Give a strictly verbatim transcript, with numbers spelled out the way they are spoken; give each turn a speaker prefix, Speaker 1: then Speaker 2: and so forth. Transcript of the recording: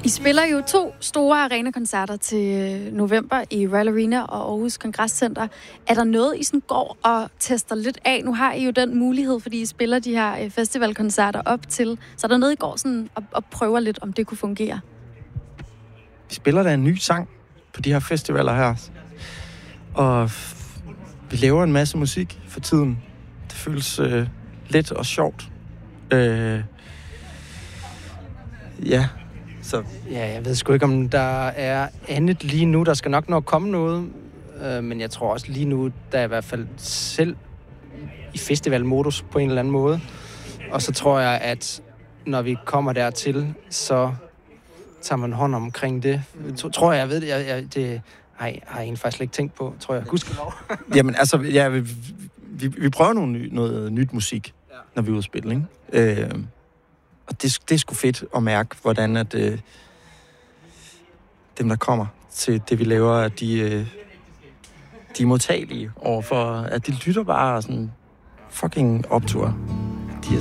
Speaker 1: I spiller jo to store arenakoncerter til november i Royal Arena og Aarhus Kongresscenter. Er der noget, I sådan går og tester lidt af? Nu har I jo den mulighed, fordi I spiller de her festivalkoncerter op til. Så er der noget, I går sådan og, og prøver lidt, om det kunne fungere?
Speaker 2: Vi spiller da en ny sang på de her festivaler her. Og vi laver en masse musik for tiden. Det føles øh, let og sjovt. Øh, ja, så...
Speaker 3: Ja, jeg ved sgu ikke, om der er andet lige nu. Der skal nok nok komme noget. Øh, men jeg tror også lige nu, der er i hvert fald selv i festivalmodus på en eller anden måde. Og så tror jeg, at når vi kommer dertil, så tager man hånd omkring det. Tror jeg, jeg ved det. Jeg, jeg, det ej, har jeg egentlig faktisk ikke tænkt på, tror jeg. Gudskelov.
Speaker 2: Jamen, altså, ja, vi, vi, vi prøver nogle ny, noget nyt musik, ja. Når vi er ude at spille, ikke? Øh, og det, det er sgu fedt at mærke, hvordan at, øh, dem, der kommer til det, vi laver, at de, øh, de er modtagelige overfor, at de lytter bare sådan fucking optur.